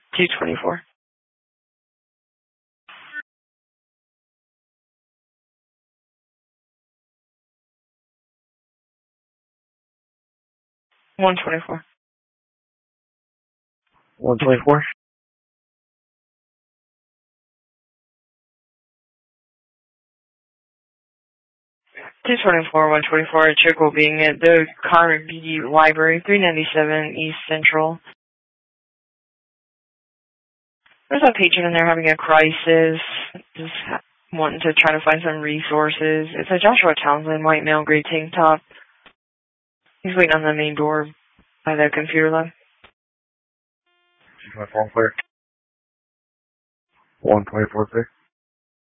224. 124. 124. 224, 124, Chickle being at the Carnegie Library, 397 East Central. There's a patron in there having a crisis, just wanting to try to find some resources. It's a Joshua Townsend, white male, gray tank top. He's waiting on the main door by the computer lab. 224 clear. 124 clear.